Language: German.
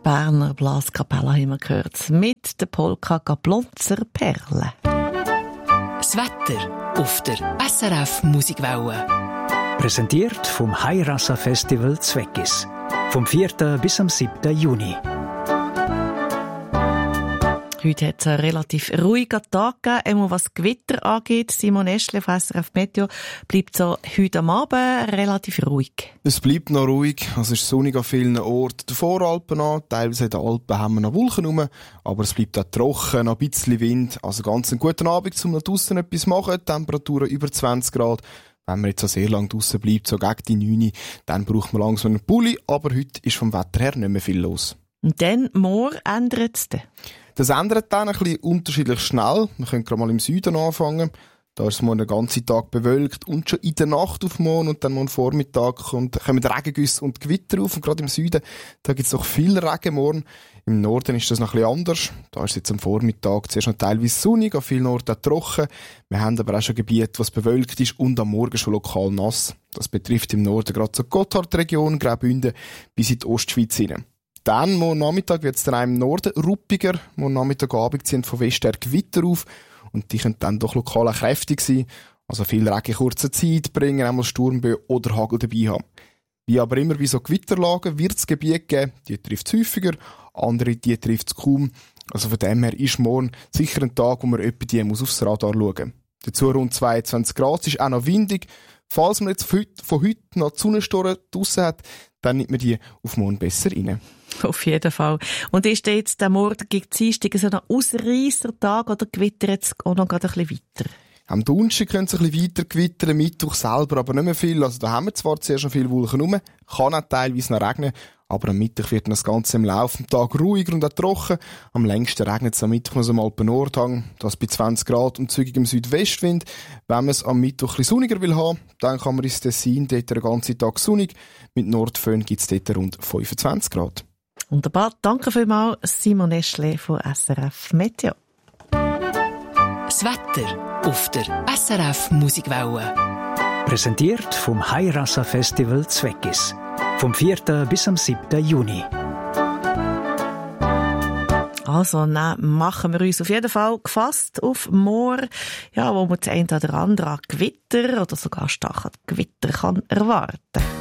Berner Blaskapelle haben wir gehört. Mit der Polka Gablonzer Perle. Das Wetter auf der SRF Musikwelle. Präsentiert vom Hairassa Festival Zweckis. Vom 4. bis am 7. Juni. Heute hat es einen relativ ruhigen Tag gegeben, was Gewitter angeht. Simon Eschle von SRF Meteo bleibt so heute am Abend relativ ruhig. Es bleibt noch ruhig, es ist sonnig an vielen Orten der Voralpen an. Teilweise in den Alpen haben wir noch Wolken rum, aber es bleibt auch trocken, noch ein bisschen Wind. Also ganz einen guten Abend, um noch draussen etwas zu machen. Temperaturen über 20 Grad. Wenn man jetzt so sehr lang draussen bleibt, so gegen die 9, dann braucht man langsam einen Pulli. Aber heute ist vom Wetter her nicht mehr viel los. Und dann, morgen ändert es dann? Das ändert dann ein bisschen unterschiedlich schnell. Wir können gerade mal im Süden anfangen. Da ist es morgen den ganzen Tag bewölkt und schon in der Nacht auf morgen und dann morgen Vormittag kommen Regengüsse und Gewitter auf. Und gerade im Süden, da gibt es noch viel Regen morgen. Im Norden ist das noch ein bisschen anders. Da ist es jetzt am Vormittag zuerst noch teilweise sonnig, an vielen Orten auch trocken. Wir haben aber auch schon Gebiete, was bewölkt ist und am Morgen schon lokal nass. Das betrifft im Norden gerade so die Gotthardregion, Graubünden bis in die Ostschweiz hinein. Dann, morgen Nachmittag, wird es dann auch im Norden ruppiger. Morgen Nachmittagabend ziehen von West her Gewitter auf. Und die können dann doch lokal auch kräftig sein. Also viel Regen in kurzer Zeit bringen, einmal Sturmböen oder Hagel dabei haben. Wie aber immer bei so Gewitterlagen wird es Gebiete geben, die trifft es häufiger, andere die trifft es kaum. Also von dem her ist morgen sicher ein Tag, wo man etwa die muss aufs Radar schauen muss. Dazu rund 22 Grad, es ist auch noch windig. Falls man jetzt von heute noch die Sonnenstoren draussen hat, dann nimmt man die auf morgen besser rein. Auf jeden Fall. Und ist jetzt der Morgen gegen Dienstag so ein Ausreissertag oder gewittert es auch noch gerade ein bisschen weiter? Am Donnerstag können sie ein bisschen weiter gewittern, Mittwoch selber aber nicht mehr viel. Also da haben wir zwar zuerst schon viele Wolken rum, kann auch teilweise noch regnen, aber am Mittwoch wird das Ganze im Laufe des Tages ruhiger und auch trocken. Am längsten regnet es am Mittwoch noch so am Alpen-Nordhang, das bei 20 Grad und zügigem Südwestwind. Wenn man es am Mittwoch ein bisschen sonniger will haben, dann kann man ins Tessin dort den ganzen Tag sonnig. Mit Nordföhn gibt es dort rund 25 Grad. Wunderbar. Danke vielmals, Simon Eschle von SRF Meteo. Das Wetter auf der SRF Musikwelle. Präsentiert vom Hairassa Festival Zweckis. Vom 4. bis am 7. Juni. Also, machen wir uns auf jeden Fall gefasst auf morgen, ja, wo man das eine oder andere Gewitter oder sogar starke Gewitter kann erwarten.